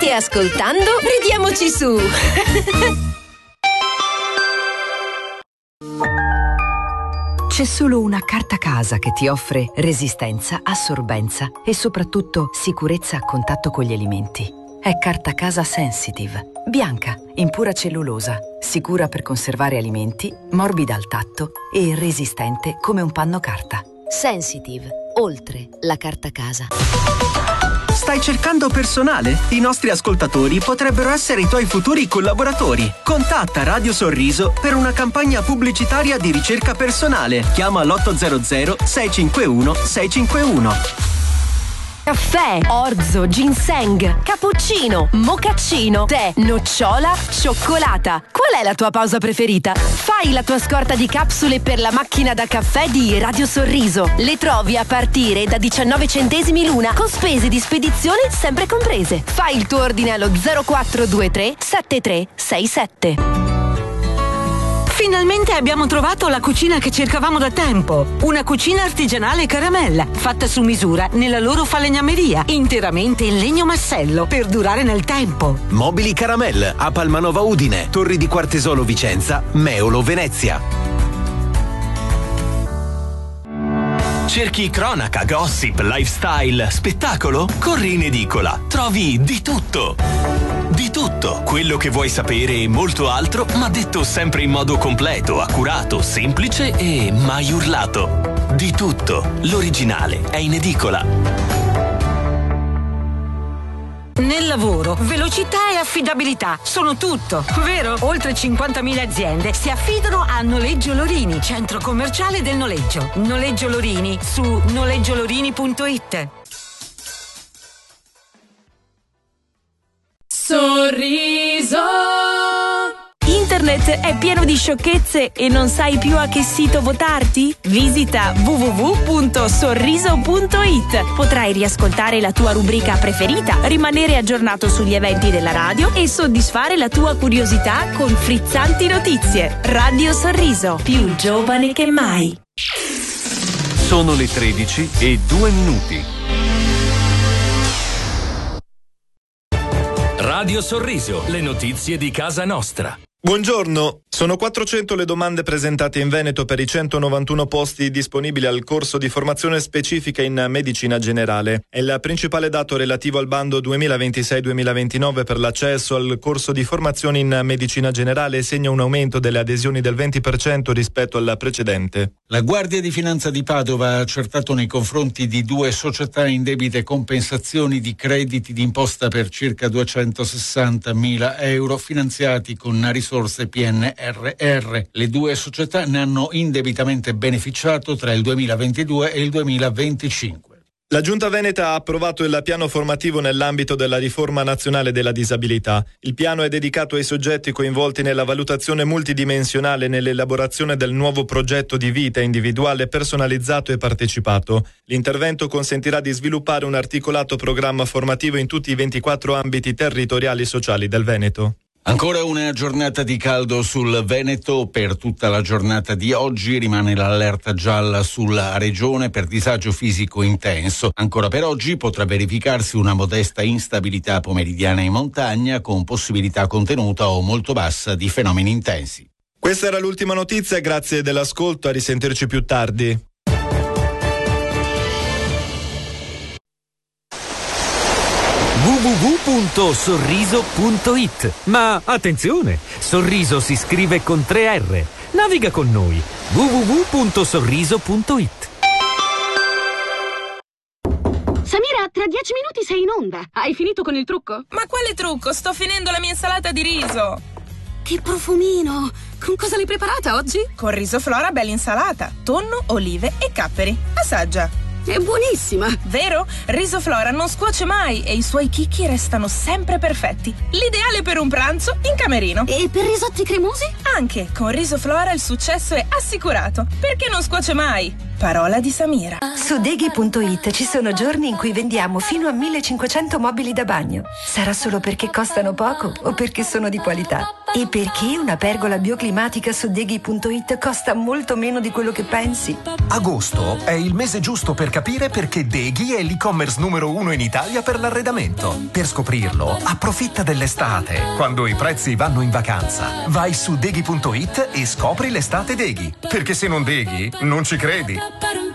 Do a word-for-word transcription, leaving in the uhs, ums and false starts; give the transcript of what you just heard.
che ascoltando ridiamoci su. C'è solo una carta casa che ti offre resistenza, assorbenza e soprattutto sicurezza a contatto con gli alimenti. È Carta Casa Sensitive. Bianca, in pura cellulosa, sicura per conservare alimenti, morbida al tatto e resistente come un panno carta. Sensitive, oltre la carta casa. Stai cercando personale? I nostri ascoltatori potrebbero essere i tuoi futuri collaboratori. Contatta Radio Sorriso per una campagna pubblicitaria di ricerca personale. Chiama l'otto zero zero sei cinque uno sei cinque uno. Caffè, orzo, ginseng, cappuccino, mocaccino, tè, nocciola, cioccolata. Qual è la tua pausa preferita? Fai la tua scorta di capsule per la macchina da caffè di Radio Sorriso. Le trovi a partire da diciannove centesimi l'una, con spese di spedizione sempre comprese. Fai il tuo ordine allo zero quattro due tre sette tre sei sette. Finalmente abbiamo trovato la cucina che cercavamo da tempo. Una cucina artigianale Caramella, fatta su misura nella loro falegnameria, interamente in legno massello, per durare nel tempo. Mobili Caramel a Palmanova Udine, Torri di Quartesolo Vicenza, Meolo Venezia. Cerchi cronaca, gossip, lifestyle, spettacolo? Corri in edicola, trovi di tutto. Di tutto, quello che vuoi sapere e molto altro, ma detto sempre in modo completo, accurato, semplice e mai urlato. Di tutto, l'originale è in edicola. Nel lavoro, velocità e affidabilità sono tutto, vero? Oltre cinquantamila aziende si affidano a Noleggio Lorini, centro commerciale del noleggio. Noleggio Lorini su noleggiolorini punto it. Sorriso. Internet è pieno di sciocchezze e non sai più a che sito votarti? Visita w w w punto sorriso punto it. Potrai riascoltare la tua rubrica preferita, rimanere aggiornato sugli eventi della radio e soddisfare la tua curiosità con frizzanti notizie. Radio Sorriso, più giovane che mai. Sono le tredici e due minuti. Radio Sorriso, le notizie di casa nostra. Buongiorno, sono quattrocento le domande presentate in Veneto per i centonovantuno posti disponibili al corso di formazione specifica in medicina generale. È il principale dato relativo al bando duemilaventisei duemilaventinove per l'accesso al corso di formazione in medicina generale e segna un aumento delle adesioni del venti per cento rispetto al precedente. La Guardia di Finanza di Padova ha accertato nei confronti di due società indebite compensazioni di crediti d'imposta per circa duecentosessantamila euro finanziati con risorse P N R R. Le due società ne hanno indebitamente beneficiato tra il duemilaventidue e il duemilaventicinque. La Giunta Veneta ha approvato il piano formativo nell'ambito della riforma nazionale della disabilità. Il piano è dedicato ai soggetti coinvolti nella valutazione multidimensionale nell'elaborazione del nuovo progetto di vita individuale personalizzato e partecipato. L'intervento consentirà di sviluppare un articolato programma formativo in tutti i ventiquattro ambiti territoriali sociali del Veneto. Ancora una giornata di caldo sul Veneto. Per tutta la giornata di oggi rimane l'allerta gialla sulla regione per disagio fisico intenso. Ancora per oggi potrà verificarsi una modesta instabilità pomeridiana in montagna con possibilità contenuta o molto bassa di fenomeni intensi. Questa era l'ultima notizia, grazie dell'ascolto, a risentirci più tardi. w w w punto sorriso punto it. Ma attenzione, Sorriso si scrive con tre R. Naviga con noi. w w w punto sorriso punto it. Samira, tra dieci minuti sei in onda. Hai finito con il trucco? Ma quale trucco? Sto finendo la mia insalata di riso. Che profumino! Con cosa l'hai preparata oggi? Con riso Flora bella insalata, tonno, olive e capperi. Assaggia. È buonissima! Vero? Riso Flora non scuoce mai e i suoi chicchi restano sempre perfetti. L'ideale per un pranzo in camerino. E per risotti cremosi? Anche con Risoflora il successo è assicurato, perché non scuoce mai. Parola di Samira. Su deghi punto it ci sono giorni in cui vendiamo fino a millecinquecento mobili da bagno. Sarà solo perché costano poco o perché sono di qualità? E perché una pergola bioclimatica su deghi punto it costa molto meno di quello che pensi? Agosto è il mese giusto per capire perché Deghi è l'e-commerce numero uno in Italia per l'arredamento. Per scoprirlo, approfitta dell'estate, quando i prezzi vanno in vacanza. Vai su deghi punto it e scopri l'estate Deghi. Perché se non Deghi, non ci credi.